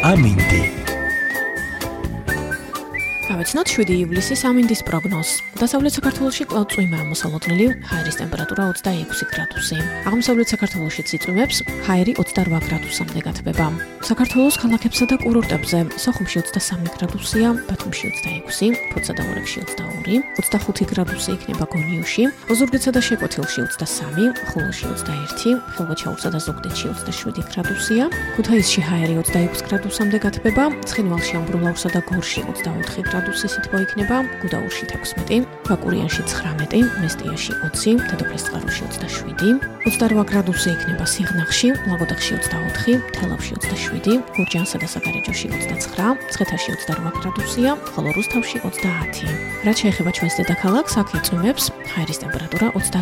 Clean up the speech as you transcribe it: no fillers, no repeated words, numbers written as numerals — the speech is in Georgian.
ამინდი. გავეცნოთ 7 ივლისის ამინდის პროგნოზს. დასავლეთ საქართველოში კვლავ წვიმაა მოსალოდნელი, ჰაერის ტემპერატურა 26 გრადუსი. აღმოსავლეთ საქართველოში წიწვიმებს, ჰაერი 28 გრადუსამდე გათბება. საქართველოს ქალაქებსა და კურორტებზე სოხუმში 23 გრადუსია, ბათუმში 26, ფოთსა და ორებში 22, 25 გრადუსი იქნება გონიოში, ოზურგეთსა და შეკვეთილში 23, ხულოში 21, ხილვაჩაურსა და ზუგდიდში 27 გრადუსია, ქუთაისში ჰაერი 26 გრადუსამდე გათბება, ცხინვალში, ამბროლაურსა და გორში 24 გრადუსი სითბო იქნება, გუდაურში 16, ბაკურიანში 19, მესტიაში 20, დედოფლისწყაროში 27, 28 გრადუსი იქნება სიღნაღში, ლაგოდეხში 24, თელავში 27, გურჯაანსა და საგარეჯოში 29, მცხეთაში 28 გრადუსია, ხოლო რუსთავში 30. რაც შეეხება ჩვენს დედაქალაქს, აქ იწვიმებს, ჰაერის ტემპერატურა 28